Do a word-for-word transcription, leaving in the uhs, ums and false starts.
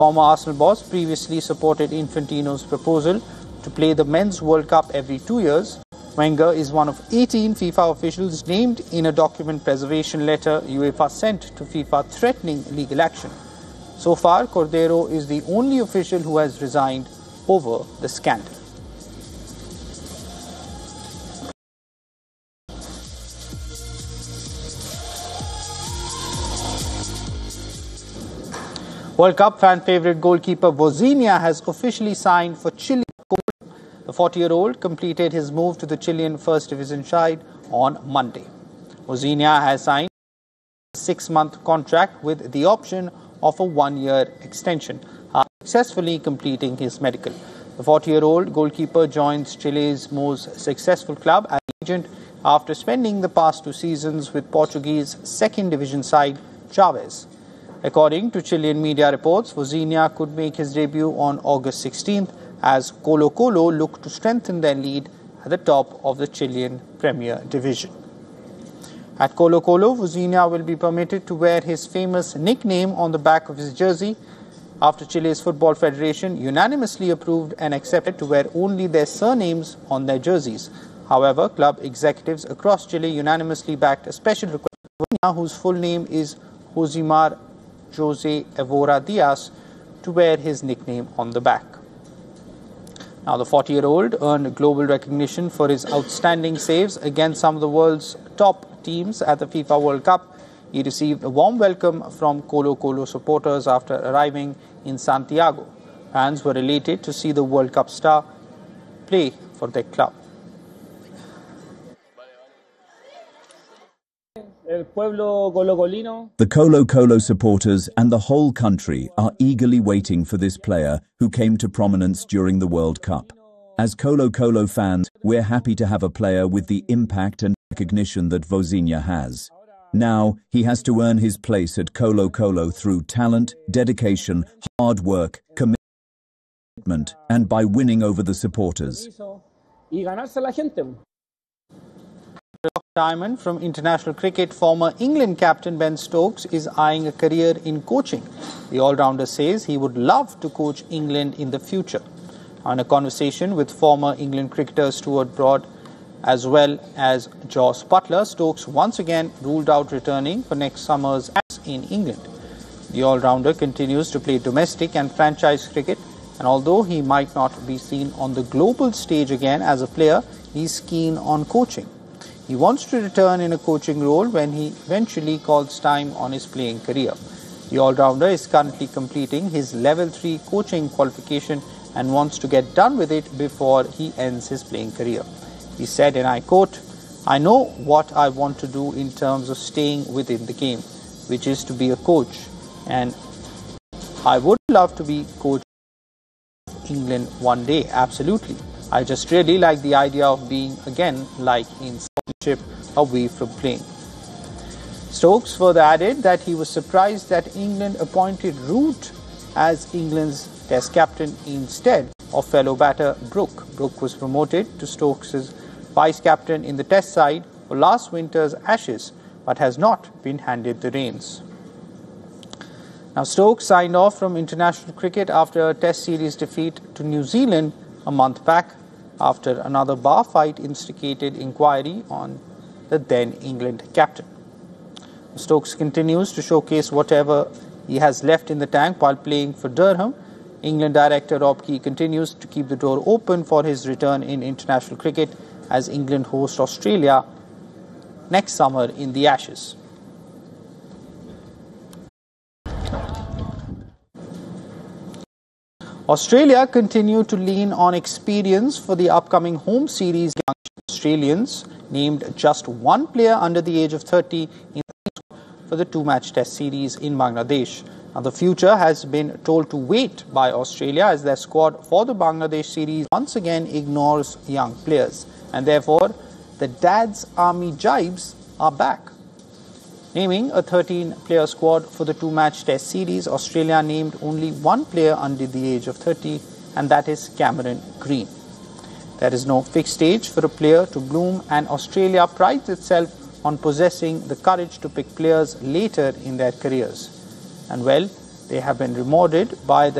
Former Arsenal boss previously supported Infantino's proposal to play the Men's World Cup every two years. Wenger is one of eighteen FIFA officials named in a document preservation letter UEFA sent to FIFA threatening legal action. So far, Cordeiro is the only official who has resigned over the scandal. World Cup fan favourite goalkeeper Vozinha has officially signed for Chile. The forty-year-old completed his move to the Chilean First Division side on Monday. Vozinha has signed a six-month contract with the option of a one-year extension, after successfully completing his medical. The forty-year-old goalkeeper joins Chile's most successful club as agent after spending the past two seasons with Portuguese second division side Chaves. According to Chilean media reports, Vozinha could make his debut on August sixteenth as Colo-Colo look to strengthen their lead at the top of the Chilean Premier Division. At Colo-Colo, Vozinha will be permitted to wear his famous nickname on the back of his jersey after Chile's Football Federation unanimously approved and accepted to wear only their surnames on their jerseys. However, club executives across Chile unanimously backed a special request for Vozinha, whose full name is Josimar Jose Evora Diaz, to wear his nickname on the back. Now, the forty-year-old earned global recognition for his outstanding saves against some of the world's top teams at the FIFA World Cup. He received a warm welcome from Colo-Colo supporters after arriving in Santiago. Fans were elated to see the World Cup star play for their club. The Colo-Colo supporters and the whole country are eagerly waiting for this player who came to prominence during the World Cup. As Colo-Colo fans, we're happy to have a player with the impact and recognition that Vozinha has. Now, he has to earn his place at Colo-Colo through talent, dedication, hard work, commitment, and by winning over the supporters. Retirement from international cricket, former England captain Ben Stokes is eyeing a career in coaching. The all-rounder says he would love to coach England in the future. On a conversation with former England cricketer Stuart Broad as well as Jos Buttler, Stokes once again ruled out returning for next summer's Ashes in England. The all-rounder continues to play domestic and franchise cricket, and although he might not be seen on the global stage again as a player, he's keen on coaching. He wants to return in a coaching role when he eventually calls time on his playing career. The all-rounder is currently completing his level three coaching qualification and wants to get done with it before he ends his playing career. He said, and I quote, "I know what I want to do in terms of staying within the game, which is to be a coach, and I would love to be coach of England one day, absolutely. I just really like the idea of being again like in championship away from playing." Stokes further added that he was surprised that England appointed Root as England's Test captain instead of fellow batter Brook. Brook was promoted to Stokes' vice-captain in the Test side for last winter's Ashes, but has not been handed the reins. Now, Stokes signed off from international cricket after a Test series defeat to New Zealand a month back, after another bar fight instigated inquiry on the then England captain. Stokes continues to showcase whatever he has left in the tank while playing for Durham. England director Rob Key continues to keep the door open for his return in international cricket as England host Australia next summer in the Ashes. Australia continue to lean on experience for the upcoming home series. Young Australians named just one player under the age of thirty in for the two-match Test series in Bangladesh. Now, the future has been told to wait by Australia as their squad for the Bangladesh series once again ignores young players, and therefore the Dad's Army Jibes are back. Naming a thirteen-player squad for the two-match Test series, Australia named only one player under the age of thirty, and that is Cameron Green. There is no fixed age for a player to bloom, and Australia prides itself on possessing the courage to pick players later in their careers. And well, They have been rewarded by the